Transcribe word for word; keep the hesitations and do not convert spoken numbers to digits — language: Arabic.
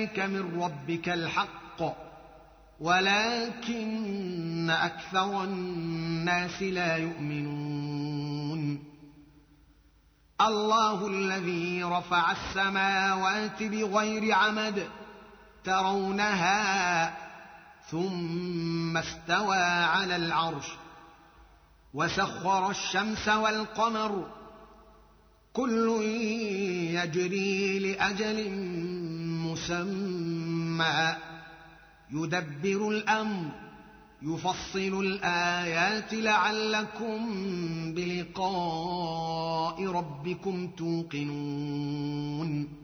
من ربك الحق ولكن أكثر الناس لا يؤمنون الله الذي رفع السماوات بغير عمد ترونها ثم استوى على العرش وسخر الشمس والقمر كل يجري لأجل مسمى يدبر الأمر يفصل الآيات لعلكم بلقاء ربكم توقنون